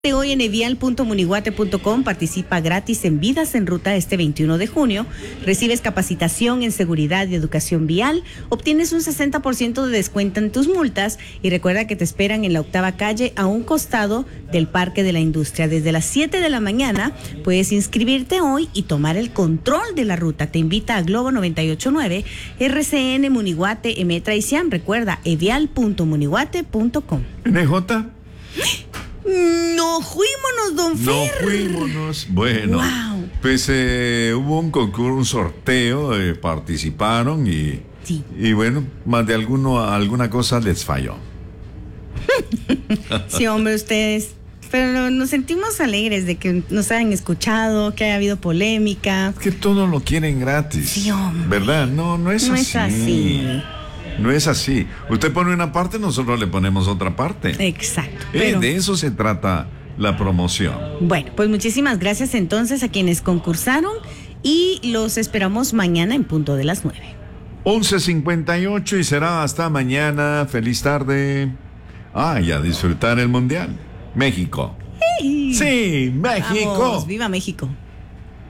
Hoy en evial.munihuate.com participa gratis en Vidas en Ruta este 21 de junio. Recibes capacitación en seguridad y educación vial, obtienes un 60% de descuento en tus multas y recuerda que te esperan en la 8ª calle a un costado del Parque de la Industria. Desde las 7 de la mañana puedes inscribirte hoy y tomar el control de la ruta. Te invita a Globo 98.9, RCN Munihuate, Emetra y Siam. Recuerda evial.munihuate.com. NJ. No fuímonos, don Fer. No fuímonos. Bueno, wow. Pues hubo un concurso, un sorteo, participaron y, sí. Y bueno, más de alguna cosa les falló. Sí, hombre, ustedes. Pero nos sentimos alegres de que nos hayan escuchado, que haya habido polémica. Es que todo lo quieren gratis. Sí, hombre. ¿Verdad? No es así. No es así. Usted pone una parte, nosotros le ponemos otra parte. Exacto. Pero de eso se trata la promoción. Bueno, pues muchísimas gracias entonces a quienes concursaron y los esperamos mañana en punto de las 9. 11:58 y será hasta mañana. Feliz tarde. Y a disfrutar el Mundial. México. ¡Hey! Sí, México. Vamos, ¡viva México!